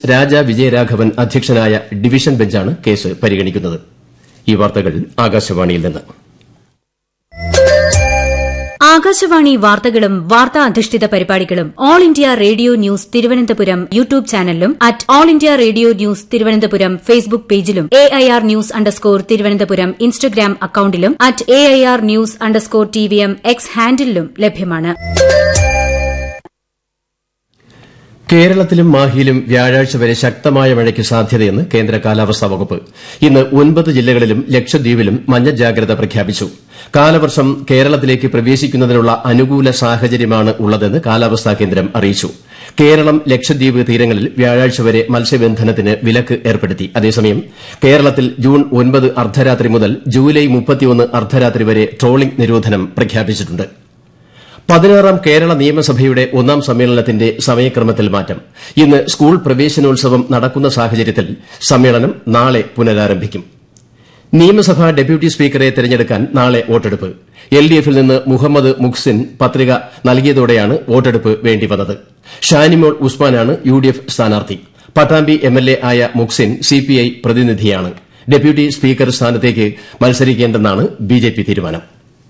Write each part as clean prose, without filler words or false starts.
രാജ വിജയരാഘവൻ അധ്യക്ഷനായ ഡിവിഷൻ ബെഞ്ചാണ് കേസ് പരിഗണിക്കുന്നത്. ഈ വാർത്തകൾ ആകാശവാണിയിൽ നിന്ന്. ആകാശവാണി വാർത്തകളും വാർത്താ അധിഷ്ഠിത പരിപാടികളും all India radio news Thiruvananthapuram YouTube ചാനലിലും at all India radio news Thiruvananthapuram Facebook പേജിലും AIR ന്യൂസ് _ ഇൻസ്റ്റഗ്രാം അക്കൌണ്ടിലും at AIR news _ TVM X ഹാൻഡിലും ലഭ്യമാണ്. കേരളത്തിലും മാഹിയിലും വ്യാഴാഴ്ച വരെ ശക്തമായ മഴയ്ക്ക് സാധ്യതയെന്ന് കേന്ദ്ര കാലാവസ്ഥാ വകുപ്പ്. ഇന്ന് 9 ജില്ലകളിലും ലക്ഷദ്വീപിലും മഞ്ഞ ജാഗ്രത പ്രഖ്യാപിച്ചു. കാലവർഷം കേരളത്തിലേക്ക് പ്രവേശിക്കുന്നതിനുള്ള അനുകൂല സാഹചര്യമാണ് ഉള്ളതെന്ന് കാലാവസ്ഥാ കേന്ദ്രം അറിയിച്ചു. കേരളം ലക്ഷദ്വീപ് തീരങ്ങളിൽ വ്യാഴാഴ്ച വരെ മത്സ്യബന്ധനത്തിന് വിലക്ക് ഏർപ്പെടുത്തി. അതേസമയം കേരളത്തിൽ ജൂൺ 9 അർദ്ധരാത്രി മുതൽ ജൂലൈ 31 അർദ്ധരാത്രി വരെ ട്രോളിംഗ് നിരോധനം പ്രഖ്യാപിച്ചിട്ടുണ്ട്. 16ാം കേരള നിയമസഭയുടെ 1ാം സമ്മേളനത്തിന്റെ സമയക്രമത്തിൽ മാറ്റം. ഇന്ന് സ്കൂൾ പ്രവേശനോത്സവം നടക്കുന്ന സാഹചര്യത്തിൽ സമ്മേളനം നാളെ പുനരാരംഭിക്കും. നിയമസഭാ ഡെപ്യൂട്ടി സ്പീക്കറെ തെരഞ്ഞെടുക്കാൻ നാളെ വോട്ടെടുപ്പ്. LDFൽ നിന്ന് മുഹമ്മദ് മുഹ്സിൻ പത്രിക നൽകിയതോടെയാണ് വോട്ടെടുപ്പ് വേണ്ടിവന്നത്. ഷാനിമോൾ ഉസ്മാനാണ് UDF സ്ഥാനാർത്ഥി. പട്ടാമ്പി MLA ആയ മുഹ്സിൻ CPI പ്രതിനിധിയാണ്. ഡെപ്യൂട്ടി സ്പീക്കർ സ്ഥാനത്തേക്ക് മത്സരിക്കേണ്ടെന്നാണ് BJP തീരുമാനം.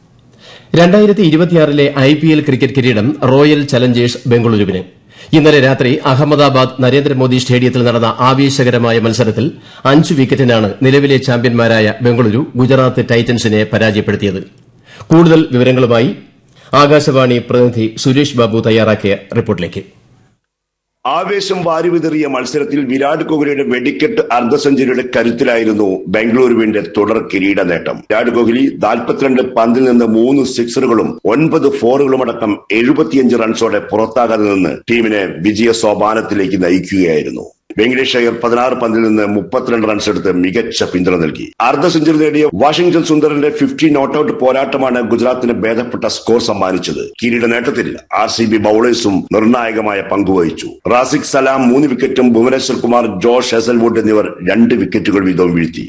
2026ലെ IPL ക്രിക്കറ്റ് കിരീടം റോയൽ ചലഞ്ചേഴ്സ് ബംഗളൂരുവിന്. ഇന്നലെ രാത്രി അഹമ്മദാബാദ് നരേന്ദ്രമോദി സ്റ്റേഡിയത്തിൽ നടന്ന ആവേശകരമായ മത്സരത്തിൽ 5 വിക്കറ്റിനാണ് നിലവിലെ ചാമ്പ്യന്മാരായ ബംഗളൂരു ഗുജറാത്ത് ടൈറ്റൻസിനെ പരാജയപ്പെടുത്തിയത്. കൂടുതൽ വിവരങ്ങളുമായി ആകാശവാണി പ്രതിനിധി സുരേഷ് ബാബു തയ്യാറാക്കിയ റിപ്പോർട്ടിലേക്ക്. ആവേശം വാരിവിതറിയ മത്സരത്തിൽ വിരാട് കോഹ്ലിയുടെ വെടിക്കെട്ട് അർദ്ധ സെഞ്ചുറിയുടെ കരുത്തിലായിരുന്നു ബംഗളൂരുവിന്റെ തുടർ കിരീട നേട്ടം. വിരാട് കോഹ്ലി 42 പന്തിൽ നിന്ന് 3 സിക്സറുകളും 9 ഫോറുകളുമടക്കം 75 റൺസോടെ പുറത്താകാതെ നിന്ന് ടീമിനെ വിജയ സോപാനത്തിലേക്ക് നയിക്കുകയായിരുന്നു. വെങ്കടേഷ് അയ്യർ 16 പന്തിൽ നിന്ന് 32 റൺസ് എടുത്ത് മികച്ച പിന്തുണ നൽകി. അർദ്ധ സെഞ്ചുറി നേടിയ വാഷിംഗ്ടൺ സുന്ദറിന്റെ 50 നോട്ടൌട്ട് പോരാട്ടമാണ് ഗുജറാത്തിന് ഭേദപ്പെട്ട സ്കോർ സമ്മാനിച്ചത്. കിരീട നേട്ടത്തിൽ RCB ബൌളേഴ്സും നിർണായകമായ പങ്കുവഹിച്ചു. റാസിഖ് സലാം 3 വിക്കറ്റും ഭുവനേശ്വർ കുമാർ, ജോഷ് ഹേസൽവുഡ് എന്നിവർ 2 വിക്കറ്റുകൾ വീതവും വീഴ്ത്തി.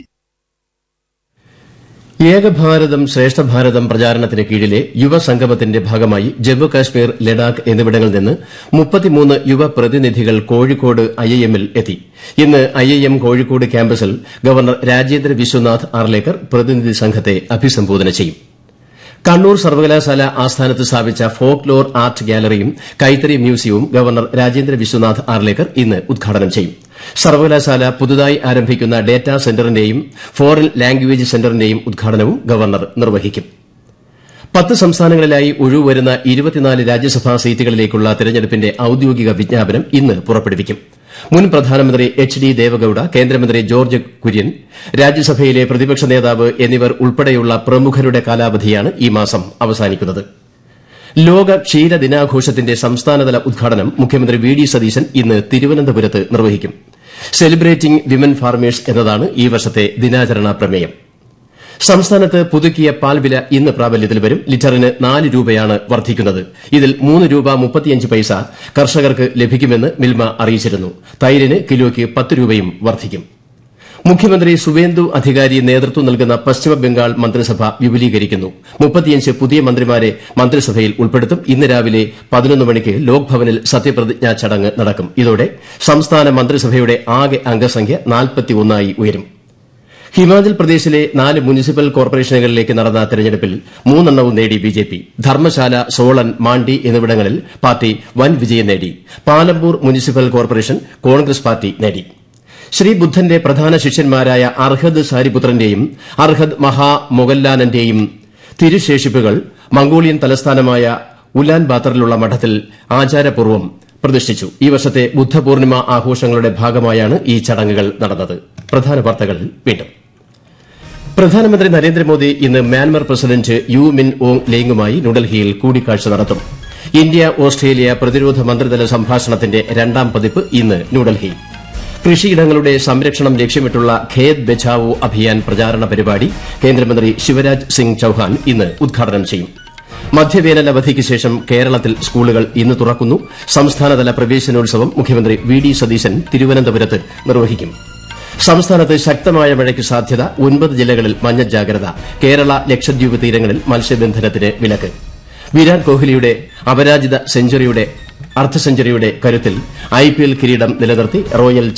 ഏകഭാരതം ശ്രേഷ്ഠഭാരതം പ്രചാരണത്തിന് കീഴിലെ യുവസംഗമത്തിന്റെ ഭാഗമായി ജമ്മു കാശ്മീർ, ലഡാക്ക് എന്നിവിടങ്ങളിൽ നിന്ന് 33 യുവ പ്രതിനിധികൾ കോഴിക്കോട് IIMൽ എത്തി. ഇന്ന് IIM കോഴിക്കോട് ക്യാമ്പസിൽ ഗവർണർ രാജേന്ദ്ര വിശ്വനാഥ് ആർലേക്കർ പ്രതിനിധി സംഘത്തെ അഭിസംബോധന ചെയ്യും. കണ്ണൂർ സർവകലാശാല ആസ്ഥാനത്ത് സ്ഥാപിച്ച ഫോക്ലോർ ആർട്ട് ഗാലറിയും കൈത്തറി മ്യൂസിയവും ഗവർണർ രാജേന്ദ്ര വിശ്വനാഥ് ആർലേക്കർ ഇന്ന് ഉദ്ഘാടനം ചെയ്യും. സർവകലാശാല പുതുതായി ആരംഭിക്കുന്ന ഡേറ്റാ സെന്ററിന്റെയും ഫോറിൻ ലാംഗ്വേജ് സെന്ററിന്റെയും ഉദ്ഘാടനവും ഗവർണർ നിർവഹിക്കും. 10 സംസ്ഥാനങ്ങളിലായി ഒഴിവുവരുന്ന 24 രാജ്യസഭാ സീറ്റുകളിലേക്കുള്ള തെരഞ്ഞെടുപ്പിന്റെ ഔദ്യോഗിക വിജ്ഞാപനം ഇന്ന് പുറപ്പെടുവിക്കും. മുൻ പ്രധാനമന്ത്രി HD ദേവഗൌഡ, കേന്ദ്രമന്ത്രി ജോർജ് കുര്യൻ, രാജ്യസഭയിലെ പ്രതിപക്ഷ നേതാവ് എന്നിവർ ഉൾപ്പെടെയുള്ള പ്രമുഖരുടെ കാലാവധിയാണ് ഈ മാസം അവസാനിക്കുന്നത്. ലോക ക്ഷീര ദിനാഘോഷത്തിന്റെ സംസ്ഥാനതല ഉദ്ഘാടനം മുഖ്യമന്ത്രി VD സതീശൻ ഇന്ന് തിരുവനന്തപുരത്ത് നിർവഹിക്കും. സെലിബ്രേറ്റിംഗ് വിമൻ ഫാർമേഴ്സ് എന്നതാണ് ഈ വർഷത്തെ ദിനാചരണ പ്രമേയം. സംസ്ഥാനത്ത് പുതുക്കിയ പാൽ വില ഇന്ന് പ്രാബല്യത്തിൽ വരും. ലിറ്ററിന് 4 രൂപയാണ് വർദ്ധിക്കുന്നത്. ഇതിൽ 3 രൂപ 35 പൈസ കർഷകർക്ക് ലഭിക്കുമെന്ന് മിൽമ അറിയിച്ചിരുന്നു. തൈരിന് കിലോയ്ക്ക് 10 രൂപയും വർദ്ധിക്കും. മുഖ്യമന്ത്രി സുവേന്ദു അധികാരി നേതൃത്വം നൽകുന്ന പശ്ചിമബംഗാൾ മന്ത്രിസഭ വിപുലീകരിക്കുന്നു. 35 പുതിയ മന്ത്രിമാരെ മന്ത്രിസഭയിൽ ഉൾപ്പെടുത്തും. ഇന്ന് രാവിലെ 11 മണിക്ക് ലോക്ഭവനിൽ സത്യപ്രതിജ്ഞാ ചടങ്ങ് നടക്കും. ഇതോടെ സംസ്ഥാന മന്ത്രിസഭയുടെ ആകെ അംഗസംഖ്യ 41 ആയി ഉയരും. ഹിമാചൽ പ്രദേശിലെ 4 മുനിസിപ്പൽ കോർപ്പറേഷനുകളിലേക്ക് നടന്ന തെരഞ്ഞെടുപ്പിൽ 3 എണ്ണവും നേടി BJP. ധർമ്മശാല, സോളൻ, മാണ്ഡി എന്നിവിടങ്ങളിൽ പാർട്ടി വൻ വിജയം നേടി. Palampur municipal corporation Congress party നേടി. ശ്രീബുദ്ധന്റെ പ്രധാന ശിഷ്യന്മാരായ അർഹദ് സാരിപുത്രന്റെയും അർഹദ് മഹാമൊഗല്ലാനന്റെയും തിരുശേഷിപ്പുകൾ മംഗോളിയൻ തലസ്ഥാനമായ ഉലാൻ ബാത്തറിലുള്ള മഠത്തിൽ ആചാരപൂർവ്വം പ്രതിഷ്ഠിച്ചു. ഈ വർഷത്തെ ബുദ്ധപൂർണിമ ആഘോഷങ്ങളുടെ ഭാഗമായാണ് ഈ ചടങ്ങുകൾ നടന്നത്. പ്രധാന വാർത്തകൾ വീണ്ടും. പ്രധാനമന്ത്രി നരേന്ദ്രമോദി ഇന്ന് മ്യാൻമർ പ്രസിഡന്റ് യു മിൻ ഓങ് ലേങ്ങുമായി ന്യൂഡൽഹിയിൽ കൂടിക്കാഴ്ച നടത്തും. ഇന്ത്യ ഓസ്ട്രേലിയ പ്രതിരോധ മന്ത്രിതല സംഭാഷണത്തിന്റെ 2ാം പതിപ്പ് ഇന്ന് ന്യൂഡൽഹിയിൽ. കൃഷിയിടങ്ങളുടെ സംരക്ഷണം ലക്ഷ്യമിട്ടുള്ള ഖേത് ബച്ചാവോ അഭിയാൻ പ്രചാരണ പരിപാടി കേന്ദ്രമന്ത്രി ശിവരാജ് സിംഗ് ചൌഹാൻ ഇന്ന് ഉദ്ഘാടനം ചെയ്യും. മധ്യവേനൽ അവധിക്ക് ശേഷം കേരളത്തിൽ സ്കൂളുകൾ ഇന്ന് തുറക്കുന്നു. സംസ്ഥാനതല പ്രവേശനോത്സവം മുഖ്യമന്ത്രി VD സതീശൻ തിരുവനന്തപുരത്ത് നിർവഹിക്കും. സംസ്ഥാനത്ത് ശക്തമായ മഴയ്ക്ക് സാധ്യത. 9 ജില്ലകളിൽ മഞ്ഞ ജാഗ്രത. കേരള, ലക്ഷദ്വീപ് തീരങ്ങളിൽ മത്സ്യബന്ധനത്തിന് വിലക്ക്. വിരാട് കോഹ്ലിയുടെ അപരാജിത അർദ്ധ സെഞ്ചുറിയുടെ കരുത്തിൽ IPL കിരീടം നിലനിർത്തി റോയൽ